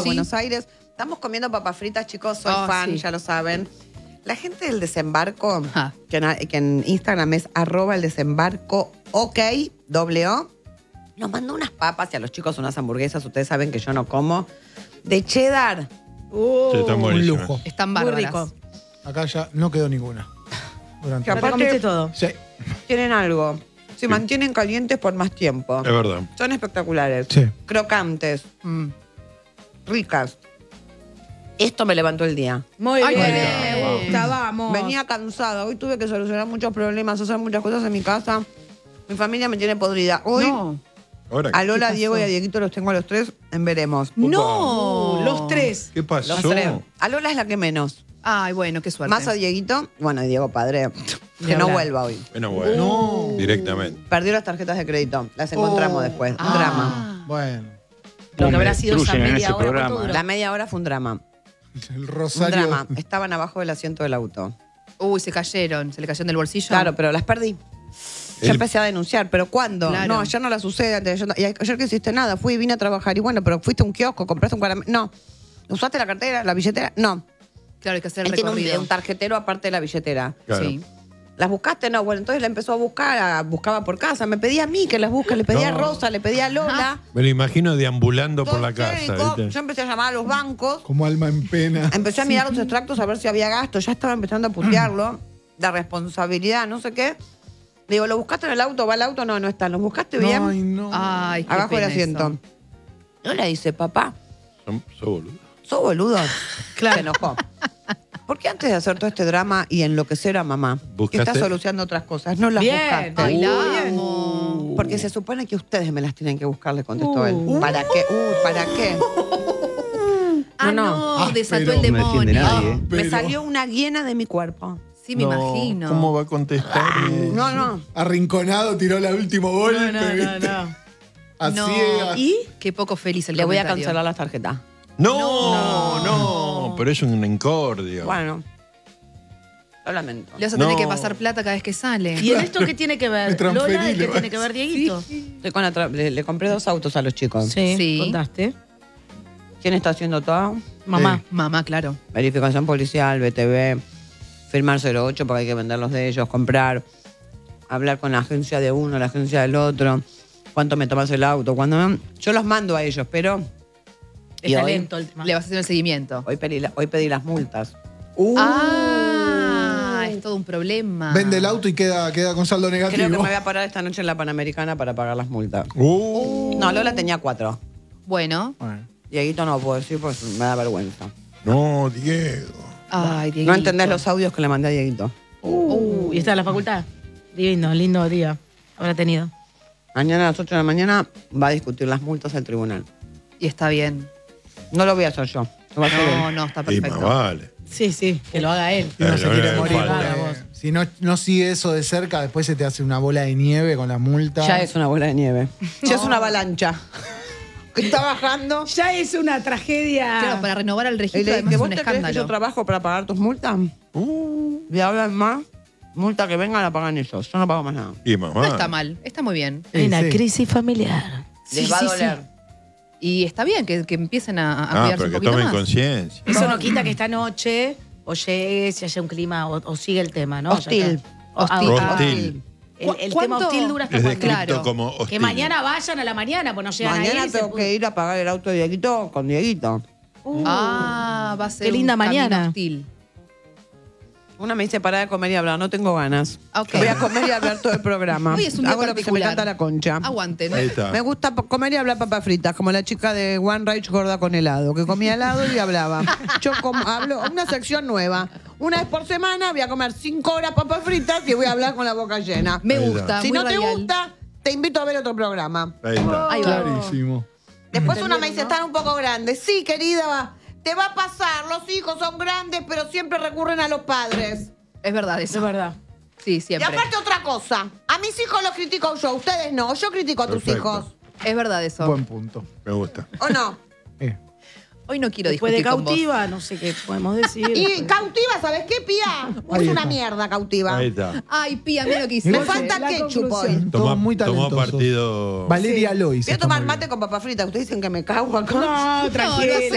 Buenos Aires. Estamos comiendo papas fritas, chicos. Soy fan, ya lo saben. La gente del desembarco, que en Instagram es @eldesembarco, OK, O, nos mandó unas papas y a los chicos unas hamburguesas. Ustedes saben que yo no como. De cheddar. Están un lujo. Están Muy bárbaras. rico. Acá ya no quedó ninguna. Que ¿Te comiste todo? Sí. tienen algo. Se mantienen calientes por más tiempo. Es verdad. Son espectaculares. Sí. Crocantes. Ricas. Esto me levantó el día. Muy Ay, bien. qué Me gusta, vamos. Venía cansada. Hoy tuve que solucionar muchos problemas, hacer muchas cosas en mi casa. Mi familia me tiene podrida. Hoy Ahora, a Lola, ¿Qué Diego y pasó? a Dieguito los tengo a los tres en Veremos. No, los tres. ¿qué pasó? Los tres. A Lola es la que menos. Ay, bueno, qué suerte. Más a Dieguito. Bueno, y Diego padre. Que no hablar. vuelva hoy. Bueno, directamente. Perdió las tarjetas de crédito. Las encontramos después. Un drama. Bueno. Lo que habrá sido esa destruyen en media ese hora. programa, ¿cuánto duró? La media hora fue un drama. El Un rosario. drama. Estaban abajo del asiento del auto. Uy, se cayeron. Se le cayeron del bolsillo. Claro, pero las perdí. Ya El- empecé a denunciar, pero ¿cuándo? Claro. No, ayer no las usé. Y ayer que hiciste nada, fui y vine a trabajar. Y bueno, pero fuiste a un kiosco, compraste un caramelo. No. ¿Usaste la cartera, la billetera? No. Claro, hay que hacer el Él tiene recorrido. un tarjetero aparte de la billetera. Claro. Sí. ¿Las buscaste? No. Bueno, entonces la empezó a buscar, buscaba por casa. Me pedía a mí que las busque, le pedía a Rosa, le pedía a Lola. Me lo imagino deambulando por la Todo casa. histérico. ¿viste? Yo empecé a llamar a los bancos. Como alma en pena. Empecé a mirar los extractos a ver si había gasto. Ya estaba empezando a putearlo. La responsabilidad, no sé qué. Le digo, ¿lo buscaste en el auto? ¿Va al auto? No, no está. ¿Lo buscaste bien? Ay, no. Ay, qué Abajo del pena asiento. eso. Lola dice, papá, Son boludos. ¿sos boludo? Claro. Se enojó. ¿Por qué antes de hacer todo este drama y enloquecer a mamá, que ¿Buscaste? está solucionando otras cosas, no las Bien. buscaste? Ay, la Bien. amo. Porque se supone que ustedes me las tienen que buscar, le contestó él. ¿Para qué? ¿Para qué? Ah, No, no, no. desató Áspero. el No defiende demonio. nadie, ¿eh? Me Pero- salió una hiena de mi cuerpo. Sí, me imagino. ¿Cómo va a contestar? No, no. Arrinconado, tiró el último golpe. No, no, ¿viste? no. A No. ciegas. ¿Y? Qué poco feliz el Le voy a comentario. cancelar las tarjetas. No, pero es un incordio. Bueno. Lo lamento. Le vas a tener No. que pasar plata cada vez que sale. ¿Y en esto qué tiene que Me ver? transferí, Lola, ¿de qué le tiene que ver Dieguito? Estoy con le compré 2 autos a los chicos. Sí. Contaste. ¿Quién está haciendo todo? Mamá. Mamá, claro. Verificación policial, BTV, firmar 08 porque hay que venderlos de ellos, comprar, hablar con la agencia de uno, la agencia del otro, cuánto me tomas el auto, yo los mando a ellos, pero y Está hoy, lento el tema. Le vas a hacer el seguimiento. hoy pedí las multas. Ah, es todo un problema. Vende el auto y queda con saldo negativo. Creo que me voy a parar esta noche en la Panamericana para pagar las multas. No, Lola tenía 4. Bueno. Bueno. Dieguito no puedo decir, pues me da vergüenza. No, Diego. Ay, Dieguito. No entendés los audios que le mandé a Dieguito. ¿Y está en la facultad? Divino, lindo día. Habrá tenido. Mañana a las 8 de la mañana va a discutir las multas al tribunal. Y está bien. No lo voy a hacer yo. Lo va a hacer él. No, no, está Y más perfecto. vale. Sí, sí, que lo haga él. Y no se quiere no, morir. falta. porque si no sigue eso de cerca, después se te hace una bola de nieve con la multa. Ya es una bola de nieve. Ya es una avalancha. Que está bajando. Ya es una tragedia. Claro, para renovar el Y registro le además dije, es ¿vos un te crees que yo escándalo. trabajo para pagar tus multas? Y hablan más. Multa que venga la pagan ellos. Yo no pago más nada. Y más No vale. está mal, está muy bien. Hay una sí. crisis familiar. Les va a doler. Y está bien que empiecen a Ah, cuidarse pero un que poquito tomen más. conciencia. Eso no quita que esta noche o llegue, si haya un clima o sigue el tema, ¿no? Hostil. Ya está. Hostil. El tema ¿Cuánto? hostil dura hasta Es cuándo. descrito Claro. como hostil. Que mañana vayan a la mañana, pues no llegan Mañana ahí. tengo que ir a pagar el auto de Dieguito con Dieguito. Ah, va a ser Qué linda un camino mañana. hostil. Una me dice, para de comer y hablar. No tengo ganas. Ok. Voy a comer y hablar todo el programa. Hoy es un día Hago lo que se me particular. canta la concha. Aguanten. Ahí está. Me gusta comer y hablar papas fritas, como la chica de One Rage gorda con helado, que comía helado y hablaba. Yo hablo una sección nueva. Una vez por semana voy a comer 5 horas papas fritas y voy a hablar con la boca llena. Me Ahí está. gusta, Si muy no te radial. gusta, te invito a ver otro programa. Ahí está. Ahí va. Clarísimo. Después una me dice, están un poco grandes. Sí, querida, te va a pasar. Los hijos son grandes, pero siempre recurren a los padres. Es verdad eso. Es verdad. Sí, Y siempre. aparte otra cosa. A mis hijos los critico yo, ustedes no. Yo critico a tus Perfecto. hijos. Es verdad eso. Buen punto. Me gusta. ¿O no? Hoy no quiero Después de discutir con vos. cautiva, no sé qué podemos decir. Y cautiva, ¿sabes qué, Pía? Es Ahí una está. mierda cautiva. Ahí está. Ay, Pía, mira lo que hice. Me Igual falta la ketchup conclusión. hoy. Todos muy Tomó talentosos. partido. Valeria Lois. Voy a tomar mate con papa frita. Ustedes dicen que me cago acá. No, tranquila. No, no sé.